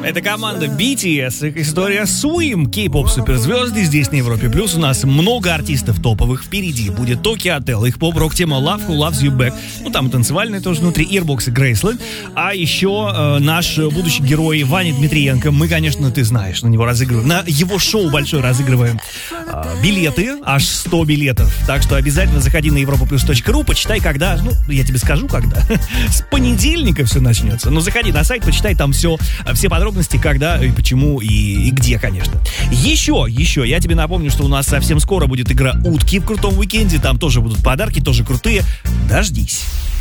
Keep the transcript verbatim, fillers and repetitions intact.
Это команда би ти эс, их история Swim, кей-поп суперзвезды здесь на Европе. Плюс у нас много артистов топовых впереди. Будет Tokyo Hotel, их поп-рок тема Love Who Loves You Back. Ну там и танцевальная тоже внутри, Earbox и Graceland. А еще э, наш будущий герой Ваня Дмитриенко. Мы, конечно, ты знаешь, на него разыгрываем. На его шоу большое разыгрываем э, билеты, аж сто билетов. Так что обязательно заходи на европа плюс точка ру, почитай, когда, ну, я тебе скажу, когда. С понедельника все начнется. Но заходи на сайт, почитай там все, все подробности, когда и почему и, и где, конечно. Еще, еще, я тебе напомню, что у нас совсем скоро будет игра «Утки» в крутом уикенде. Там тоже будут подарки, тоже крутые. Дождись.